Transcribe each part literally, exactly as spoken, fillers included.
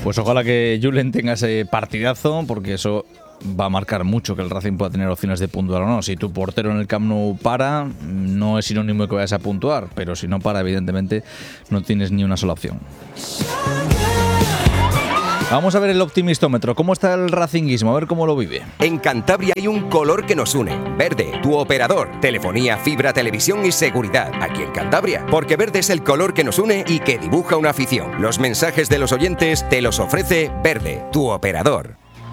Pues ojalá que Julen tenga ese partidazo, porque eso va a marcar mucho que el Racing pueda tener opciones de puntuar o no. Si tu portero en el Camp Nou para, no es sinónimo de que vayas a puntuar, pero si no para, evidentemente no tienes ni una sola opción. Vamos a ver el optimistómetro. ¿Cómo está el racinguismo? A ver cómo lo vive. En Cantabria hay un color que nos une. Verde, tu operador. Telefonía, fibra, televisión y seguridad. Aquí en Cantabria. Porque verde es el color que nos une y que dibuja una afición. Los mensajes de los oyentes te los ofrece Verde, tu operador.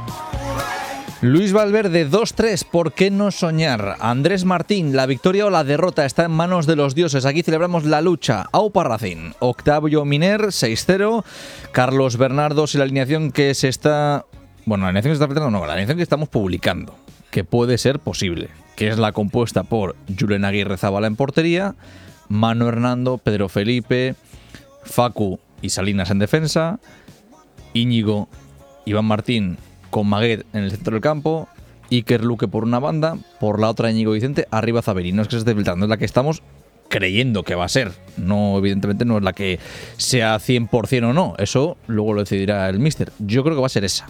Luis Valverde, dos tres, ¿por qué no soñar? Andrés Martín, la victoria o la derrota está en manos de los dioses. Aquí celebramos la lucha. Aupa Racing. Octavio Miner, seis cero. Carlos Bernardo, y la alineación que se está... Bueno, la alineación que se está filtrando, no, la alineación que estamos publicando, que puede ser posible, que es la compuesta por Julen Aguirre Zabala en portería, Manu Hernando, Pedro Felipe, Facu y Salinas en defensa, Íñigo, Iván Martín con Maguet en el centro del campo, Iker Luque por una banda, por la otra Íñigo Vicente, arriba Zaveri. No es que se esté filtrando, es la que estamos creyendo que va a ser. No, evidentemente no es la que sea cien por ciento o no. Eso luego lo decidirá el míster. Yo creo que va a ser esa.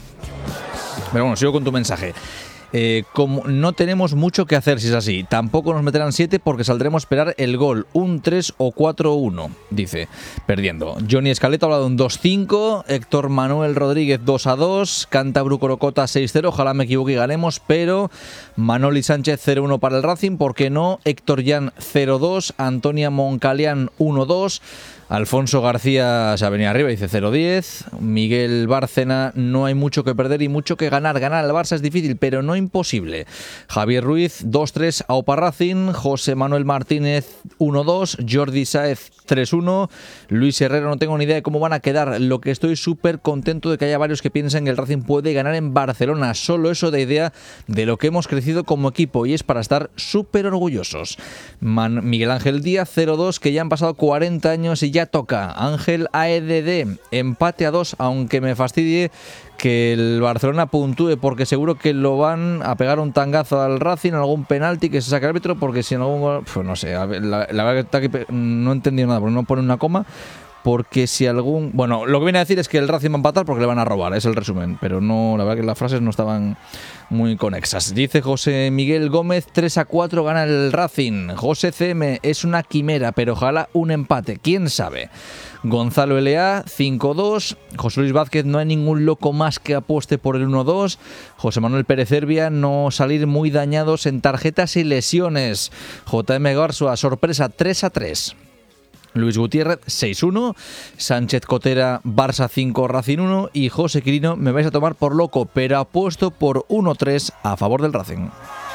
Pero bueno, sigo con tu mensaje. Eh, como no tenemos mucho que hacer si es así, tampoco nos meterán siete porque saldremos a esperar el gol, un tres o cuatro uno, dice, perdiendo. Johnny Escaleta habla de un dos cinco, Héctor Manuel Rodríguez dos a dos, Cantabru Corocota seis cero, ojalá me equivoque y ganemos, pero Manoli Sánchez cero uno para el Racing, ¿por qué no? Héctor Jan cero dos, Antonia Moncalián uno dos, Alfonso García se ha venido arriba, dice cero diez. Miguel Bárcena, no hay mucho que perder y mucho que ganar. Ganar al Barça es difícil, pero no imposible. Javier Ruiz, dos tres, Aupa Racing. José Manuel Martínez, uno dos. Jordi Sáez, tres uno. Luis Herrero, no tengo ni idea de cómo van a quedar. Lo que estoy súper contento de que haya varios que piensan que el Racing puede ganar en Barcelona. Solo eso de idea de lo que hemos crecido como equipo y es para estar súper orgullosos. Man- Miguel Ángel Díaz, cero dos, que ya han pasado cuarenta años y ya toca. Ángel A E D D, empate a dos, aunque me fastidie que el Barcelona puntúe porque seguro que lo van a pegar un tangazo al Racing, algún penalti que se saque el árbitro, porque si en algún... Pues no sé, la, la verdad que está aquí, no he entendido nada porque no pone una coma. Porque si algún... Bueno, lo que viene a decir es que el Racing va a empatar porque le van a robar, es el resumen. Pero no, la verdad que las frases no estaban muy conexas. Dice José Miguel Gómez, tres a cuatro gana el Racing. José C M, es una quimera, pero ojalá un empate, quién sabe. Gonzalo L A, cinco dos. José Luis Vázquez, no hay ningún loco más que apueste por el uno dos. José Manuel Pérez Herbia, no salir muy dañados en tarjetas y lesiones. J M Garzua, sorpresa, tres a tres. Luis Gutiérrez, seis uno, Sánchez Cotera, Barça cinco, Racing uno y José Quirino, me vais a tomar por loco, pero apuesto por uno tres a favor del Racing.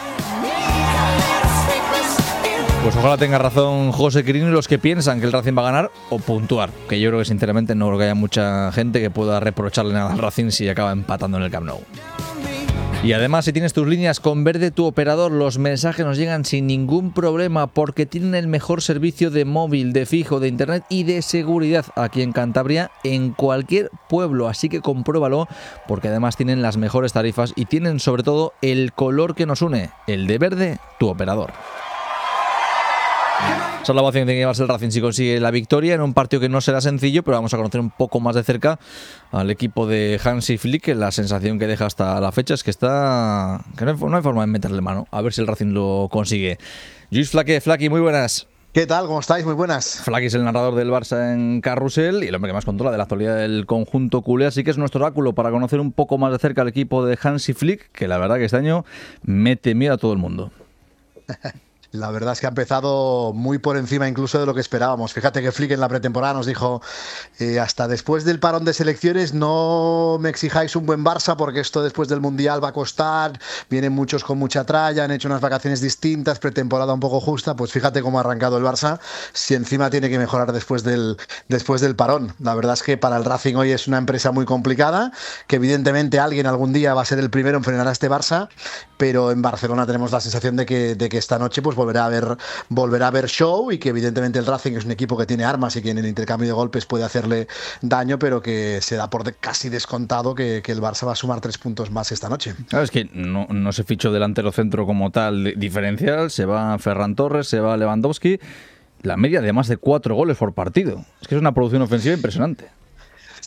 Pues ojalá tenga razón José Quirino y los que piensan que el Racing va a ganar o puntuar, que yo creo que sinceramente no creo que haya mucha gente que pueda reprocharle nada al Racing si acaba empatando en el Camp Nou. Y además, si tienes tus líneas con Verde, tu operador, los mensajes nos llegan sin ningún problema porque tienen el mejor servicio de móvil, de fijo, de internet y de seguridad aquí en Cantabria, en cualquier pueblo. Así que compruébalo porque además tienen las mejores tarifas y tienen sobre todo el color que nos une, el de Verde, tu operador. Esa es la ovación que tiene que llevarse el Racing si consigue la victoria en un partido que no será sencillo, pero vamos a conocer un poco más de cerca al equipo de Hansi Flick, que la sensación que deja hasta la fecha es que está que no hay, no hay forma de meterle mano, a ver si el Racing lo consigue. Luis Flaque, Flaqui, muy buenas. ¿Qué tal? ¿Cómo estáis? Muy buenas. Flaqui es el narrador del Barça en Carrusel y el hombre que más controla de la actualidad del conjunto culé, así que es nuestro oráculo para conocer un poco más de cerca al equipo de Hansi Flick, que la verdad que este año mete miedo a todo el mundo. La verdad es que ha empezado muy por encima incluso de lo que esperábamos. Fíjate que Flick en la pretemporada nos dijo eh, hasta después del parón de selecciones no me exijáis un buen Barça porque esto después del Mundial va a costar, vienen muchos con mucha tralla, han hecho unas vacaciones distintas, pretemporada un poco justa, pues fíjate cómo ha arrancado el Barça, si encima tiene que mejorar después del, después del parón. La verdad es que para el Racing hoy es una empresa muy complicada, que evidentemente alguien algún día va a ser el primero en frenar a este Barça, pero en Barcelona tenemos la sensación de que, de que esta noche pues volverá a haber volverá a haber show y que evidentemente el Racing es un equipo que tiene armas y que en el intercambio de golpes puede hacerle daño, pero que se da por de, casi descontado que, que el Barça va a sumar tres puntos más esta noche. Claro, es que no, no se fichó delantero centro como tal diferencial, se va Ferran Torres, se va Lewandowski, la media de más de cuatro goles por partido. Es que es una producción ofensiva impresionante.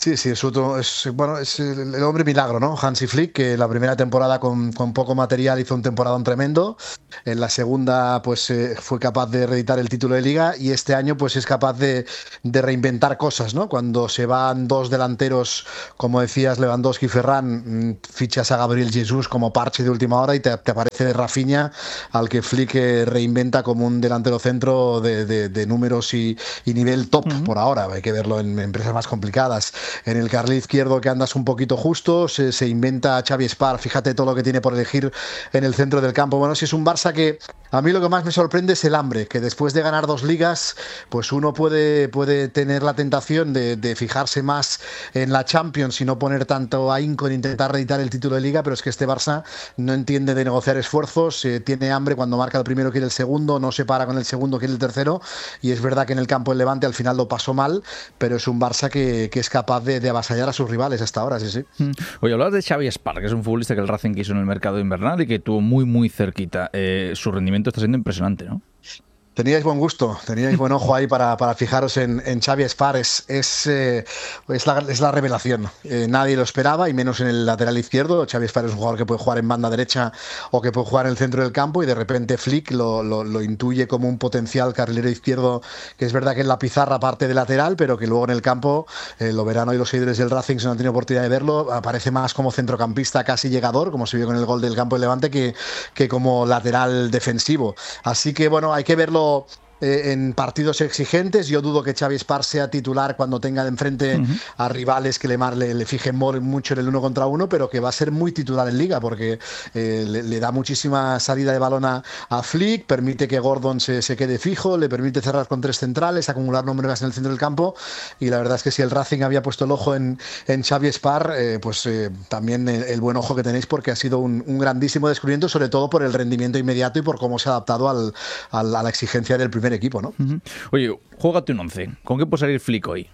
Sí, sí, es, otro, es, bueno, es el, el hombre milagro, ¿no? Hansi Flick, que la primera temporada con, con poco material hizo un temporadón tremendo. En la segunda, pues eh, fue capaz de reeditar el título de Liga y este año, pues es capaz de, de reinventar cosas, ¿no? Cuando se van dos delanteros, como decías, Lewandowski y Ferran, fichas a Gabriel Jesús como parche de última hora y te, te aparece Rafinha, al que Flick eh, reinventa como un delantero centro de, de, de números y, y nivel top uh-huh. por ahora. Hay que verlo en empresas más complicadas. En el carril izquierdo, que andas un poquito justo, se, se inventa Xavi Espar. Fíjate todo lo que tiene por elegir en el centro del campo. Bueno, si es un Barça que a mí lo que más me sorprende es el hambre, que después de ganar dos ligas, pues uno puede, puede tener la tentación de, de fijarse más en la Champions y no poner tanto ahínco en intentar reeditar el título de Liga, pero es que este Barça no entiende de negociar esfuerzos, eh, tiene hambre, cuando marca el primero quiere el segundo, no se para con el segundo, quiere el tercero, y es verdad que en el campo del Levante al final lo pasó mal, pero es un Barça que, que es capaz de, de avasallar a sus rivales hasta ahora, sí, sí. Oye, hablabas de Xavi Espar, que es un futbolista que el Racing quiso en el mercado invernal y que tuvo muy, muy cerquita. Eh, su rendimiento está siendo impresionante, ¿no? Teníais buen gusto, teníais buen ojo ahí para, para fijaros en, en Xavi Espar, es, es, eh, es, la, es la revelación. Eh, nadie lo esperaba, y menos en el lateral izquierdo. Xavi Espar es un jugador que puede jugar en banda derecha o que puede jugar en el centro del campo, y de repente Flick lo, lo, lo intuye como un potencial carrilero izquierdo, que es verdad que en la pizarra parte de lateral, pero que luego en el campo, eh, lo verán hoy los seguidores del Racing, si no han tenido oportunidad de verlo, aparece más como centrocampista casi llegador, como se vio con el gol del campo del Levante, que, que como lateral defensivo. Así que bueno, hay que verlo Eh, en partidos exigentes. Yo dudo que Xavi Espar sea titular cuando tenga de enfrente uh-huh. a rivales que le, le, le fijen mucho en el uno contra uno, pero que va a ser muy titular en Liga, porque eh, le, le da muchísima salida de balón a, a Flick, permite que Gordon se, se quede fijo, le permite cerrar con tres centrales, acumular números en el centro del campo, y la verdad es que si el Racing había puesto el ojo en, en Xavi Espar, eh, pues eh, también el, el buen ojo que tenéis, porque ha sido un, un grandísimo descubrimiento, sobre todo por el rendimiento inmediato y por cómo se ha adaptado al, al, a la exigencia del primer equipo, ¿no? Uh-huh. Oye, juégate un once. ¿Con qué puede salir Flick hoy?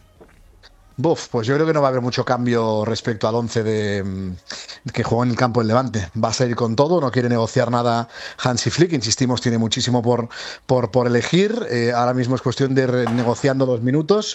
Buf, pues yo creo que no va a haber mucho cambio respecto al once de, que jugó en el campo del Levante. Va a salir con todo, no quiere negociar nada Hansi Flick, insistimos, tiene muchísimo por, por, por elegir. Eh, ahora mismo es cuestión de re- negociando los minutos,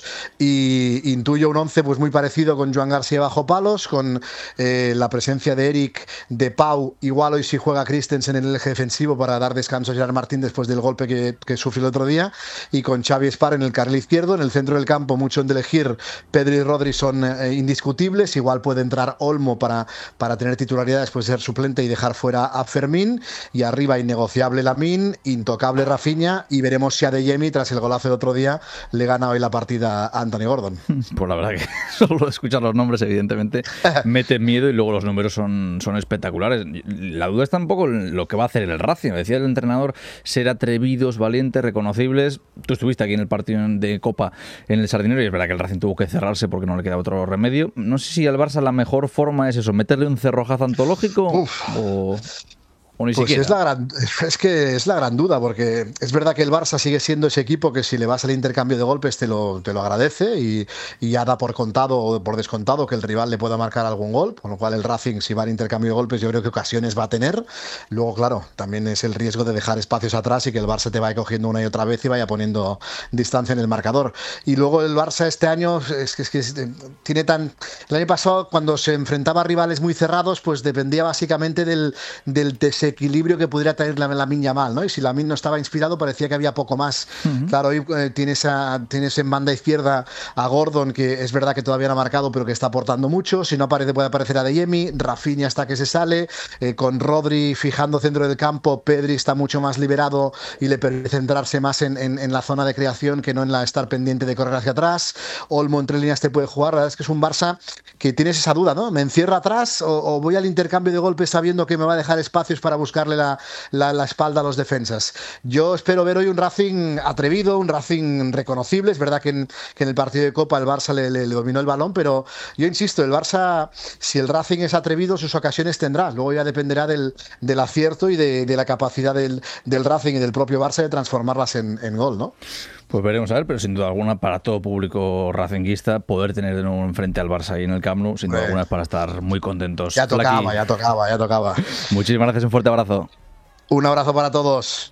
y intuyo un once pues muy parecido, con Joan García bajo palos, con eh, la presencia de Eric, de Pau, igual hoy sí juega Christensen en el eje defensivo para dar descanso a Gerard Martín después del golpe que, que sufrió el otro día, y con Xavi Espar en el carril izquierdo. En el centro del campo, mucho en de elegir, Pedri y Rodri son eh, indiscutibles. Igual puede entrar Olmo para, para tener titularidad después de ser suplente y dejar fuera a Fermín, y arriba innegociable Lamine, intocable Rafinha, y veremos si Adeyemi, tras el golazo del otro día, le gana hoy la partida a Anthony Gordon. Pues la verdad que solo escuchar los nombres evidentemente mete miedo, y luego los números son, son espectaculares. La duda está un poco en lo que va a hacer el Racing. Decía el entrenador, ser atrevidos, valientes, reconocibles. Tú estuviste aquí en el partido de Copa en el Sardinero, y es verdad que el Racing tuvo que cerrarse porque no le queda otro remedio. No sé si al Barça la mejor forma es eso, meterle un cerrojazo antológico. Uf. o... O ni pues siquiera. Es, la gran, es que es la gran duda, porque es verdad que el Barça sigue siendo ese equipo que si le vas al intercambio de golpes te lo, te lo agradece, y, y ya da por contado o por descontado que el rival le pueda marcar algún gol, con lo cual el Racing, si va al intercambio de golpes, yo creo que ocasiones va a tener. Luego, claro, también es el riesgo de dejar espacios atrás y que el Barça te vaya cogiendo una y otra vez y vaya poniendo distancia en el marcador. Y luego el Barça este año es que, es que es, tiene tan... El año pasado, cuando se enfrentaba a rivales muy cerrados, pues dependía básicamente del, del equilibrio que pudiera tener la Lamine Yamal, ¿no? Y si Lamine no estaba inspirado, parecía que había poco más. Uh-huh. Claro, hoy eh, tienes, a, tienes en banda izquierda a Gordon, que es verdad que todavía no ha marcado, pero que está aportando mucho. Si no aparece, puede aparecer Adeyemi. Rafinha hasta que se sale, eh, con Rodri fijando centro del campo. Pedri está mucho más liberado y le permite centrarse más en, en, en la zona de creación que no en la estar pendiente de correr hacia atrás. Olmo entre líneas te puede jugar. La verdad es que es un Barça que tienes esa duda, ¿no? ¿Me encierro atrás o, o voy al intercambio de golpes sabiendo que me va a dejar espacios para buscarle la, la, la espalda a los defensas? Yo espero ver hoy un Racing atrevido, un Racing reconocible. Es verdad que en, que en el partido de Copa el Barça le, le, le dominó el balón, pero yo insisto, el Barça, si el Racing es atrevido, sus ocasiones tendrá. Luego ya dependerá del, del acierto y de, de la capacidad del, del Racing y del propio Barça de transformarlas en, en gol, ¿no? Pues veremos a ver, pero sin duda alguna para todo público racinguista poder tener de nuevo enfrente al Barça ahí en el Camp Nou, sin duda alguna es para estar muy contentos. Ya tocaba, Flaqui. ya tocaba, ya tocaba. Muchísimas gracias, un fuerte abrazo. Un abrazo para todos.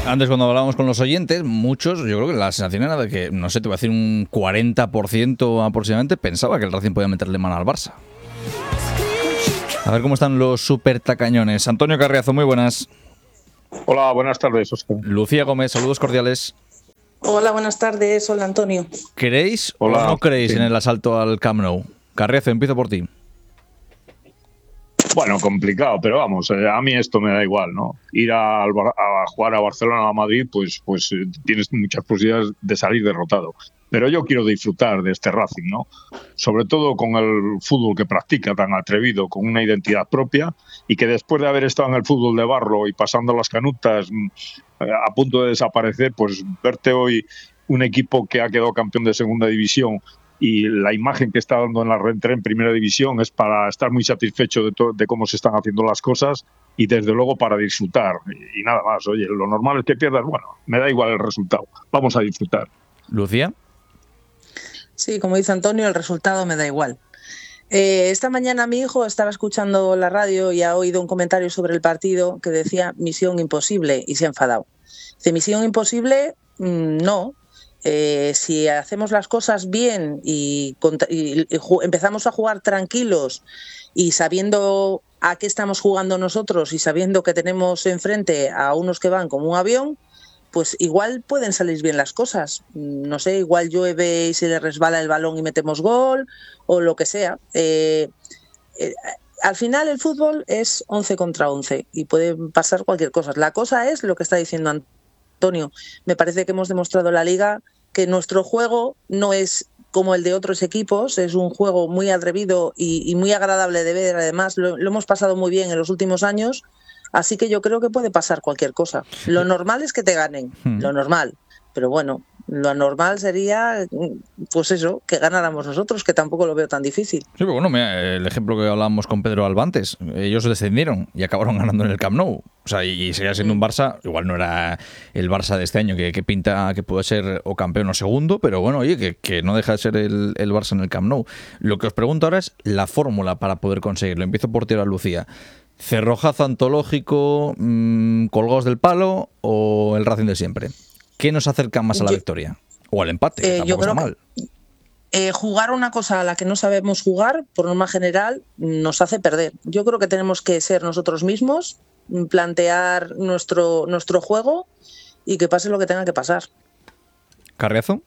Antes, cuando hablábamos con los oyentes, muchos, yo creo que la sensación era de que, no sé, te voy a decir un cuarenta por ciento aproximadamente, pensaba que el Racing podía meterle mano al Barça. A ver cómo están los super tacañones. Antonio Carriazo, muy buenas. Hola, buenas tardes, Óscar. Lucía Gómez, saludos cordiales. Hola, buenas tardes. Hola, Antonio. ¿Creéis Hola. o no creéis Sí. en el asalto al Camp Nou? Carriazo, empiezo por ti. Bueno, complicado, pero vamos, eh, a mí esto me da igual, ¿no? Ir a, al Bar- a jugar a Barcelona o a Madrid, pues, pues eh, tienes muchas posibilidades de salir derrotado. Pero yo quiero disfrutar de este Racing, ¿no? Sobre todo con el fútbol que practica tan atrevido, con una identidad propia, y que después de haber estado en el fútbol de barro y pasando las canutas mm, eh, a punto de desaparecer, pues verte hoy un equipo que ha quedado campeón de segunda división y la imagen que está dando en la reentrée en primera división es para estar muy satisfecho de, to- de cómo se están haciendo las cosas y desde luego para disfrutar y, y nada más. Oye, lo normal es que pierdas, bueno, me da igual el resultado, vamos a disfrutar. Lucía. Sí, como dice Antonio, el resultado me da igual. Eh, esta mañana mi hijo estaba escuchando la radio y ha oído un comentario sobre el partido que decía misión imposible y se ha enfadado. Dice, misión imposible, mm, no. Eh, si hacemos las cosas bien y, contra- y- y ju- empezamos a jugar tranquilos y sabiendo a qué estamos jugando nosotros y sabiendo que tenemos enfrente a unos que van como un avión, pues igual pueden salir bien las cosas. No sé, igual llueve y se le resbala el balón y metemos gol o lo que sea. Eh, eh, al final el fútbol es once contra once y puede pasar cualquier cosa. La cosa es lo que está diciendo Antonio. Me parece que hemos demostrado en la Liga que nuestro juego no es como el de otros equipos, es un juego muy atrevido y, y muy agradable de ver. Además, lo, lo hemos pasado muy bien en los últimos años. Así que yo creo que puede pasar cualquier cosa. Lo normal es que te ganen, Hmm. lo normal. Pero bueno, lo anormal sería, pues eso, que ganáramos nosotros, que tampoco lo veo tan difícil. Sí, pero bueno, mira, el ejemplo que hablábamos con Pedro Alba antes, ellos descendieron y acabaron ganando en el Camp Nou. O sea, y seguía siendo un Barça, igual no era el Barça de este año, que, que pinta que puede ser o campeón o segundo, pero bueno, oye, que, que no deja de ser el, el Barça en el Camp Nou. Lo que os pregunto ahora es la fórmula para poder conseguirlo. Empiezo por ti ahora, Lucía. ¿Cerrojazo antológico, mmm, colgados del palo o el Racing de siempre? ¿Qué nos acerca más a la Yo- victoria? O al empate, que Eh, yo tampoco está creo mal. Eh, jugar una cosa a la que no sabemos jugar, por norma general, nos hace perder. Yo creo que tenemos que ser nosotros mismos, mm, plantear nuestro, nuestro juego y que pase lo que tenga que pasar. ¿Carriazo?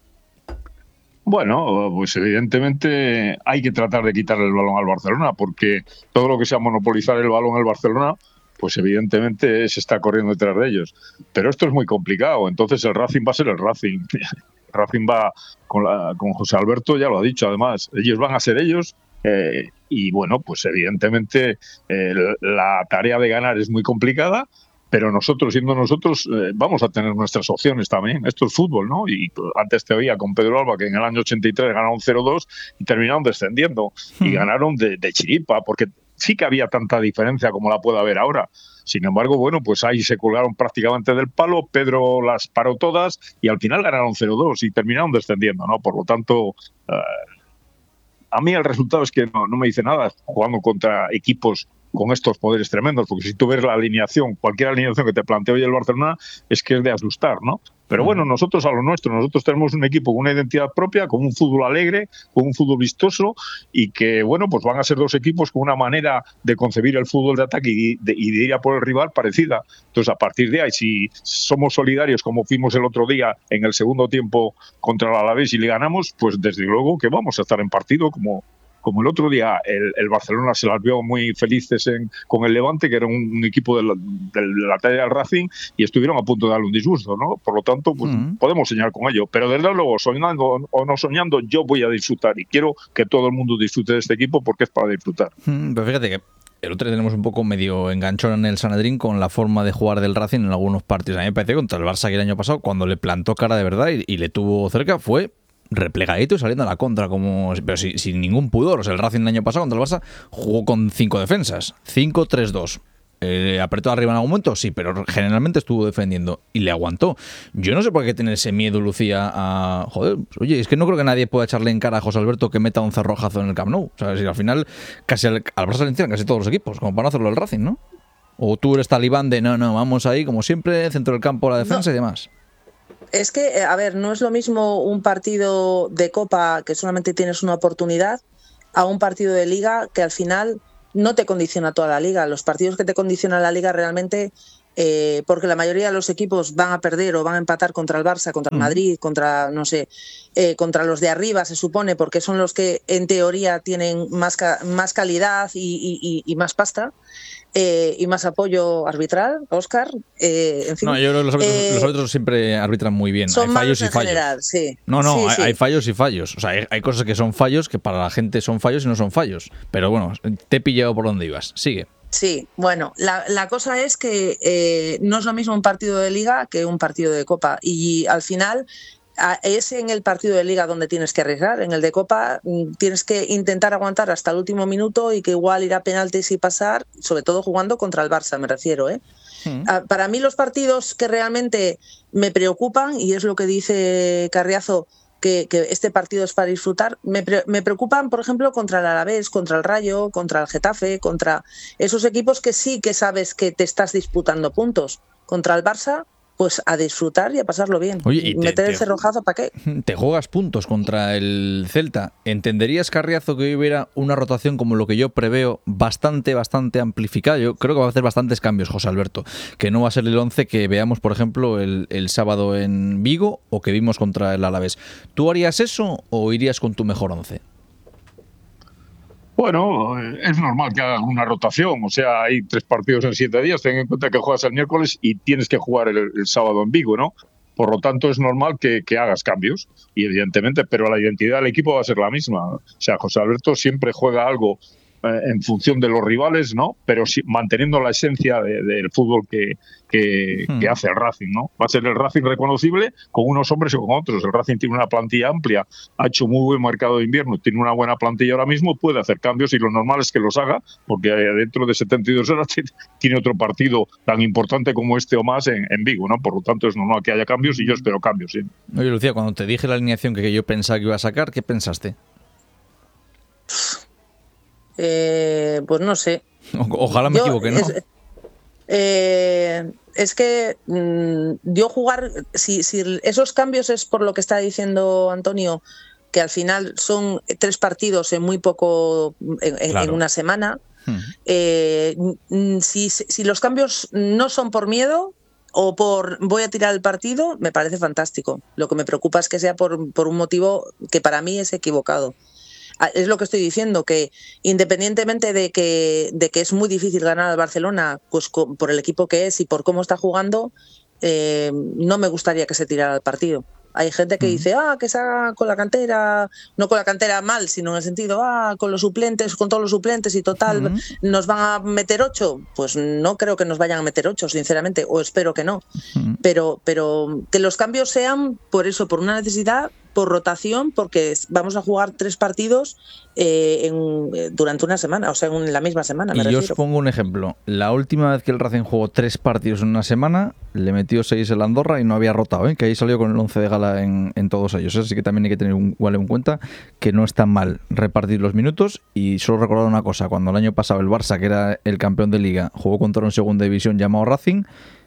Bueno, pues evidentemente hay que tratar de quitarle el balón al Barcelona, porque todo lo que sea monopolizar el balón al Barcelona, pues evidentemente se está corriendo detrás de ellos. Pero esto es muy complicado, entonces el Racing va a ser el Racing. El Racing va con, la, con José Alberto, ya lo ha dicho, además, ellos van a ser ellos. Eh, y bueno, pues evidentemente eh, la tarea de ganar es muy complicada, pero nosotros, siendo nosotros, eh, vamos a tener nuestras opciones también. Esto es fútbol, ¿no? Y pues, antes te oía con Pedro Alba que en el año ochenta y tres ganaron cero dos y terminaron descendiendo. Y ganaron de, de chiripa, porque sí que había tanta diferencia como la puede haber ahora. Sin embargo, bueno, pues ahí se colgaron prácticamente del palo, Pedro las paró todas y al final ganaron cero dos y terminaron descendiendo, ¿no? Por lo tanto, eh, a mí el resultado es que no, no me dice nada jugando contra equipos con estos poderes tremendos, porque si tú ves la alineación, cualquier alineación que te plantee hoy el Barcelona, es que es de asustar, ¿no? Pero bueno, nosotros a lo nuestro, nosotros tenemos un equipo con una identidad propia, con un fútbol alegre, con un fútbol vistoso y que, bueno, pues van a ser dos equipos con una manera de concebir el fútbol de ataque y de, y de ir a por el rival parecida. Entonces, a partir de ahí, si somos solidarios como fuimos el otro día en el segundo tiempo contra el Alavés y le ganamos, pues desde luego que vamos a estar en partido como... Como el otro día el, el Barcelona se las vio muy felices en, con el Levante, que era un, un equipo de la, de la talla del Racing, y estuvieron a punto de darle un disgusto, ¿no? Por lo tanto, pues Mm. podemos soñar con ello. Pero desde luego, soñando o no soñando, yo voy a disfrutar y quiero que todo el mundo disfrute de este equipo porque es para disfrutar. Mm, Pero fíjate que el otro día tenemos un poco medio enganchón en el Sanedrín con la forma de jugar del Racing en algunos partidos. A mí me parece que contra el Barça que el año pasado, cuando le plantó cara de verdad y, y le tuvo cerca, fue replegadito y saliendo a la contra, como pero sin, sin ningún pudor. O sea, el Racing el año pasado contra el Barça jugó con cinco defensas, cinco tres dos. Eh, apretó arriba en algún momento, sí, pero generalmente estuvo defendiendo y le aguantó. Yo no sé por qué tiene ese miedo, Lucía, a... Joder, pues, oye, es que no creo que nadie pueda echarle en cara a José Alberto que meta un cerrojazo en el Camp Nou. O sea, si al final casi al, al Barça le encierran casi todos los equipos, como para no hacerlo el Racing, ¿no? ¿O tú eres talibán de no, no, vamos ahí como siempre, centro del campo, la defensa no. y demás? Es que, a ver, no es lo mismo un partido de Copa que solamente tienes una oportunidad a un partido de Liga que al final no te condiciona toda la Liga. Los partidos que te condicionan la Liga realmente, eh, porque la mayoría de los equipos van a perder o van a empatar contra el Barça, contra el Madrid, contra, no sé, eh, contra los de arriba, se supone, porque son los que en teoría tienen más, ca más calidad y, y, y más pasta. Eh, y más apoyo arbitral, Óscar. Eh, en fin, no, yo creo que los árbitros, eh, los árbitros siempre arbitran muy bien. Son hay fallos y en fallos. General, sí. No, no, sí, hay, sí. hay fallos y fallos. O sea, hay, hay cosas que son fallos que para la gente son fallos y no son fallos. Pero bueno, te he pillado por donde ibas. Sigue. Sí, bueno, la, la cosa es que eh, no es lo mismo un partido de Liga que un partido de Copa. Y al final es en el partido de Liga donde tienes que arriesgar. En el de Copa tienes que intentar aguantar hasta el último minuto y que igual ir a penaltis y pasar, sobre todo jugando contra el Barça, me refiero, ¿eh? Mm. Para mí los partidos que realmente me preocupan, y es lo que dice Carriazo, que, que este partido es para disfrutar, me, pre me preocupan, por ejemplo, contra el Alavés, contra el Rayo, contra el Getafe, contra esos equipos que sí que sabes que te estás disputando puntos. Contra el Barça, pues a disfrutar y a pasarlo bien. Oye, y te, meter te, el cerrojazo, ¿para qué? Te juegas puntos contra el Celta. ¿Entenderías, Carriazo, que hoy hubiera una rotación como lo que yo preveo, bastante, bastante amplificada? Yo creo que va a hacer bastantes cambios, José Alberto. Que no va a ser el once que veamos, por ejemplo, el, el sábado en Vigo o que vimos contra el Alavés. ¿Tú harías eso o irías con tu mejor once? Bueno, es normal que hagan una rotación, o sea, hay tres partidos en siete días, ten en cuenta que juegas el miércoles y tienes que jugar el, el sábado en Vigo, ¿no? Por lo tanto, es normal que, que hagas cambios, y evidentemente, pero la identidad del equipo va a ser la misma. O sea, José Alberto siempre juega algo eh, en función de los rivales, ¿no? Pero si, manteniendo la esencia de, del fútbol que, que, hmm. que hace el Racing, ¿no? Va a ser el Racing reconocible con unos hombres y con otros. El Racing tiene una plantilla amplia, ha hecho muy buen mercado de invierno, tiene una buena plantilla ahora mismo, puede hacer cambios y lo normal es que los haga, porque dentro de setenta y dos horas tiene otro partido tan importante como este o más en, en Vigo, ¿no? Por lo tanto, es normal que haya cambios y yo espero cambios, sí. Oye, Lucía, cuando te dije la alineación que yo pensaba que iba a sacar, ¿qué pensaste? Eh, pues no sé. O, ojalá me yo, equivoque, ¿no? Es, eh, es que mmm, yo jugar, si, si esos cambios es por lo que está diciendo Antonio, que al final son tres partidos en muy poco, en, claro. en una semana, hmm. eh, si, si los cambios no son por miedo o por voy a tirar el partido, me parece fantástico. Lo que me preocupa es que sea por, por un motivo que para mí es equivocado. Es lo que estoy diciendo, que independientemente de que, de que es muy difícil ganar al Barcelona, pues con, por el equipo que es y por cómo está jugando, eh, no me gustaría que se tirara el partido. Hay gente que uh-huh. dice, ah, que se haga con la cantera, no con la cantera mal, sino en el sentido, ah, con los suplentes, con todos los suplentes y total, uh-huh. ¿nos van a meter ocho? Pues no creo que nos vayan a meter ocho, sinceramente, o espero que no. Uh-huh. Pero, pero que los cambios sean por eso, por una necesidad, por rotación, porque vamos a jugar tres partidos eh, en, durante una semana, o sea, en la misma semana. Me y refiero. Yo os pongo un ejemplo. La última vez que el Racing jugó tres partidos en una semana, le metió seis el Andorra y no había rotado, ¿eh? Que ahí salió con el once de gala en, en todos ellos. Así que también hay que tener un, igual en cuenta que no es tan mal repartir los minutos. Y solo recordar una cosa, cuando el año pasado el Barça, que era el campeón de Liga, jugó contra un segunda división llamado Racing,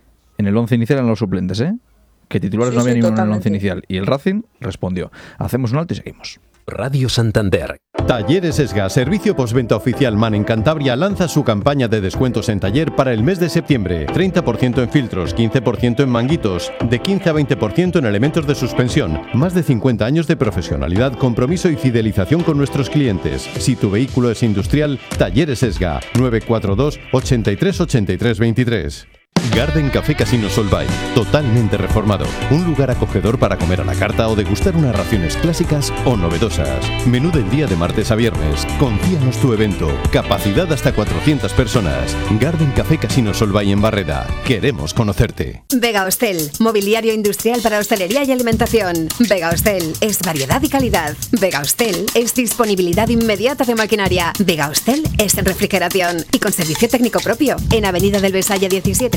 en el once inicial eran los suplentes, ¿eh? Que titulares sí, no había sí, ni uno en el once inicial. Y el Racing respondió. Hacemos un alto y seguimos. Radio Santander. Talleres Esga, servicio postventa oficial MAN en Cantabria, lanza su campaña de descuentos en taller para el mes de septiembre. treinta por ciento en filtros, quince por ciento en manguitos, de quince a veinte por ciento en elementos de suspensión. Más de cincuenta años de profesionalidad, compromiso y fidelización con nuestros clientes. Si tu vehículo es industrial, Talleres Esga, nueve cuatro dos, ochenta y tres, ochenta y tres, veintitrés. Garden Café Casino Solvay, totalmente reformado. Un lugar acogedor para comer a la carta o degustar unas raciones clásicas o novedosas. Menú del día de martes a viernes. Confíanos tu evento. Capacidad hasta cuatrocientas personas. Garden Café Casino Solvay en Barreda. Queremos conocerte. Vega Hostel, mobiliario industrial para hostelería y alimentación. Vega Hostel es variedad y calidad. Vega Hostel es disponibilidad inmediata de maquinaria. Vega Hostel es refrigeración y con servicio técnico propio. En Avenida del Besalle diecisiete,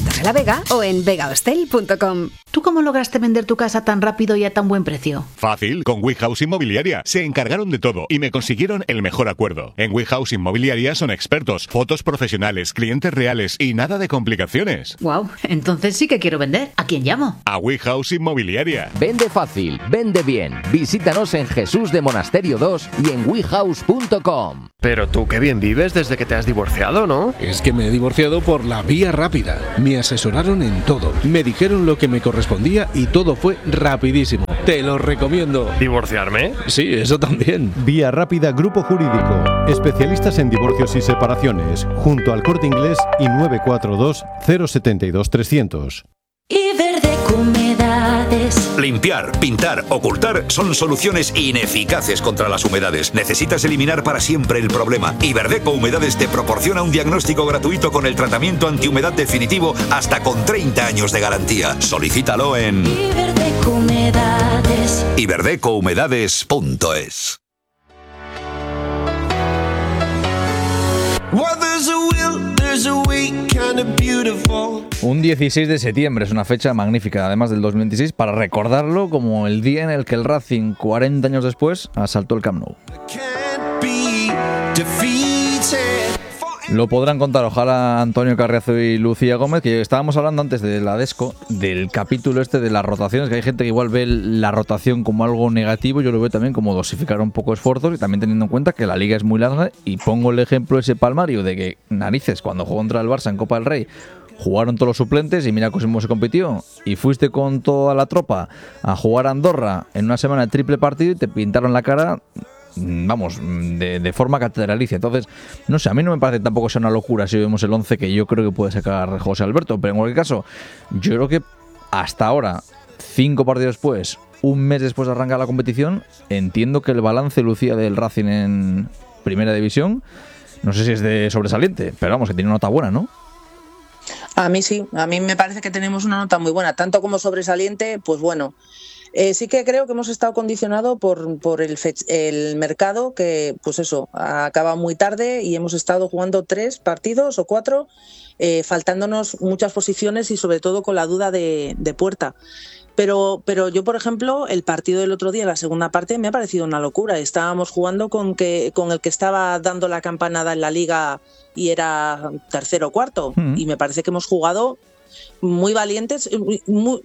la Vega o en vega hostel punto com. ¿Tú cómo lograste vender tu casa tan rápido y a tan buen precio? Fácil, con WeHouse Inmobiliaria. Se encargaron de todo y me consiguieron el mejor acuerdo. En WeHouse Inmobiliaria son expertos, fotos profesionales, clientes reales y nada de complicaciones. Wow, entonces sí que quiero vender. ¿A quién llamo? A WeHouse Inmobiliaria. Vende fácil, vende bien. Visítanos en Jesús de Monasterio dos y en we house punto com. Pero tú qué bien vives desde que te has divorciado, ¿no? Es que me he divorciado por la vía rápida. Me asesoraron en todo. Me dijeron lo que me correspondía y todo fue rapidísimo. Te lo recomiendo. ¿Divorciarme? Sí, eso también. Vía Rápida Grupo Jurídico. Especialistas en divorcios y separaciones. Junto al Corte Inglés y nueve cuatro dos cero siete dos tres cero cero. Iberdeco Humedades. Limpiar, pintar, ocultar son soluciones ineficaces contra las humedades. Necesitas eliminar para siempre el problema. Iberdeco Humedades te proporciona un diagnóstico gratuito con el tratamiento antihumedad definitivo hasta con treinta años de garantía. Solicítalo en Iberdeco Humedades. iberdeco humedades punto es. Un dieciséis de septiembre es una fecha magnífica, además del dos mil veintiséis, para recordarlo como el día en el que el Racing, cuarenta años después, asaltó el Camp Nou. Lo podrán contar, ojalá, Antonio Carriazo y Lucía Gómez, que estábamos hablando antes de la Desco, del capítulo este de las rotaciones, que hay gente que igual ve la rotación como algo negativo. Yo lo veo también como dosificar un poco esfuerzos y también teniendo en cuenta que la liga es muy larga. Y pongo el ejemplo ese palmario de que, narices, cuando jugó contra el Barça en Copa del Rey, jugaron todos los suplentes y mira cómo se compitió. Y fuiste con toda la tropa a jugar a Andorra en una semana de triple partido y te pintaron la cara, vamos, de, de forma catedralicia. Entonces, no sé, a mí no me parece tampoco sea una locura si vemos el once que yo creo que puede sacar José Alberto, pero en cualquier caso, yo creo que hasta ahora, cinco partidos después, un mes después de arrancar la competición, entiendo que el balance, Lucía, del Racing en Primera División, no sé si es de sobresaliente, pero vamos, que tiene una nota buena, ¿no? A mí sí, a mí me parece que tenemos una nota muy buena, tanto como sobresaliente, pues bueno. Eh, sí que creo que hemos estado condicionados por, por el, fech- el mercado, que pues eso, ha acabado muy tarde y hemos estado jugando tres partidos o cuatro, eh, faltándonos muchas posiciones y sobre todo con la duda de, de puerta. Pero, pero yo, por ejemplo, el partido del otro día, la segunda parte, me ha parecido una locura. Estábamos jugando con, que, con el que estaba dando la campanada en la liga y era tercero o cuarto. Mm. Y me parece que hemos jugado muy valientes. Muy,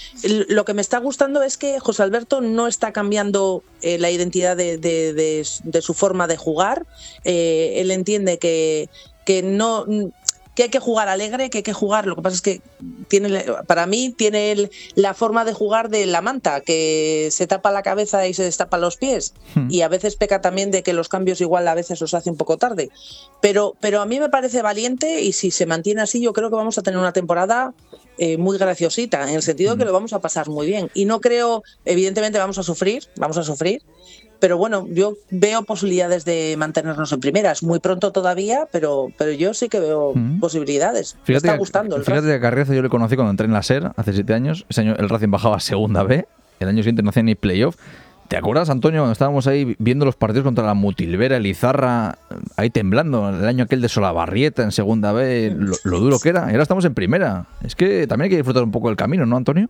lo que me está gustando es que José Alberto no está cambiando eh, la identidad de, de, de, de su forma de jugar. Eh, él entiende que, que no... que hay que jugar alegre, que hay que jugar, lo que pasa es que tiene, para mí tiene el, la forma de jugar de la manta, que se tapa la cabeza y se destapa los pies, hmm. y a veces peca también de que los cambios igual a veces los hace un poco tarde, pero, pero a mí me parece valiente y si se mantiene así yo creo que vamos a tener una temporada eh, muy graciosita, en el sentido hmm. que lo vamos a pasar muy bien, y no creo, evidentemente vamos a sufrir, vamos a sufrir, pero bueno, yo veo posibilidades de mantenernos en primera. Es muy pronto todavía, pero, pero yo sí que veo mm. posibilidades. Fíjate Me está que, gustando el Fíjate Racing. que a Carriazo yo le conocí cuando entré en la SER hace siete años. Ese año el Racing bajaba a segunda B. El año siguiente no hacía ni playoff. ¿Te acuerdas, Antonio, cuando estábamos ahí viendo los partidos contra la Mutilvera, el Izarra, ahí temblando? El año aquel de Solabarrieta en segunda B, lo, lo duro que era. Y ahora estamos en primera. Es que también hay que disfrutar un poco del camino, ¿no, Antonio?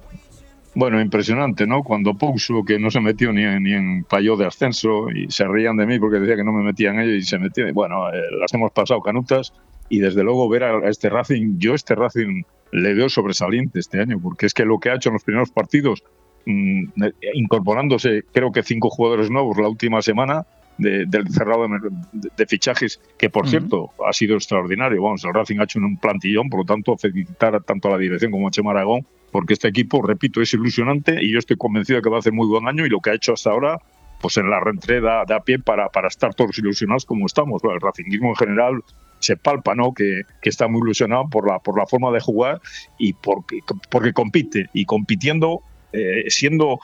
Bueno, impresionante, ¿no? Cuando Pouso, que no se metió ni en, ni en playoff de ascenso, y se reían de mí porque decía que no me metía en ello y se metía. Bueno, eh, las hemos pasado canutas y desde luego ver a, a este Racing, yo este Racing le veo sobresaliente este año, porque es que lo que ha hecho en los primeros partidos, mmm, incorporándose creo que cinco jugadores nuevos la última semana, de, del cerrado de, de fichajes, que por uh-huh. cierto ha sido extraordinario. Vamos, el Racing ha hecho un plantillón, por lo tanto felicitar tanto a la dirección como a Chema Aragón, porque este equipo, repito, es ilusionante y yo estoy convencido de que va a hacer muy buen año, y lo que ha hecho hasta ahora, pues en la reentrée da, da pie para, para estar todos ilusionados como estamos. Bueno, el racinguismo en general se palpa, ¿no? Que, que está muy ilusionado por la, por la forma de jugar y porque, porque compite, y compitiendo, eh, siendo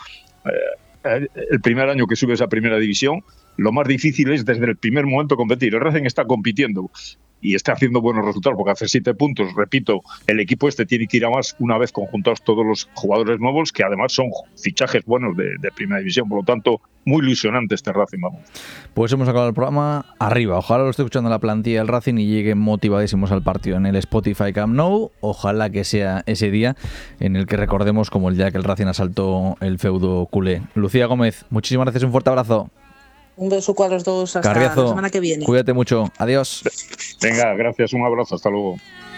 eh, el primer año que subes a primera división, lo más difícil es desde el primer momento competir. El Racing está compitiendo y esté haciendo buenos resultados, porque hace siete puntos, repito, el equipo este tiene que ir a más una vez conjuntados todos los jugadores nuevos, que además son fichajes buenos de, de primera división, por lo tanto, muy ilusionante este Racing, vamos. Pues hemos acabado el programa arriba. Ojalá lo esté escuchando la plantilla del Racing y lleguen motivadísimos al partido en el Spotify Camp Nou. Ojalá que sea ese día en el que recordemos como el día que el Racing asaltó el feudo culé. Lucía Gómez, muchísimas gracias, un fuerte abrazo. Un beso a los dos, hasta Carriazo, la semana que viene. Cuídate mucho, adiós. Venga, gracias, un abrazo, hasta luego.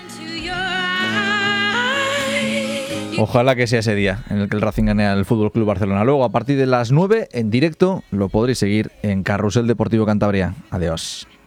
Ojalá que sea ese día en el que el Racing gane al F C Barcelona. Luego, a partir de las nueve, en directo, lo podréis seguir en Carrusel Deportivo Cantabria. Adiós.